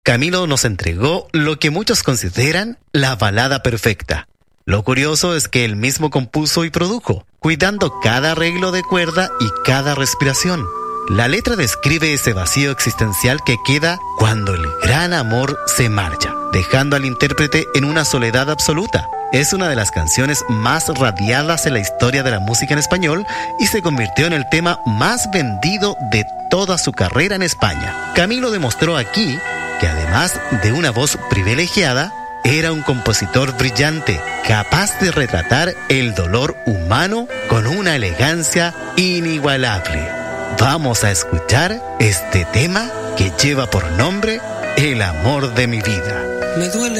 Camilo nos entregó lo que muchos consideran la balada perfecta. Lo curioso es que él mismo compuso y produjo, cuidando cada arreglo de cuerda y cada respiración. La letra describe ese vacío existencial que queda cuando el gran amor se marcha, dejando al intérprete en una soledad absoluta. Es una de las canciones más radiadas en la historia de la música en español y se convirtió en el tema más vendido de toda su carrera en España. Camilo demostró aquí que además de una voz privilegiada, era un compositor brillante, capaz de retratar el dolor humano con una elegancia inigualable. Vamos a escuchar este tema que lleva por nombre El amor de mi vida. Me duele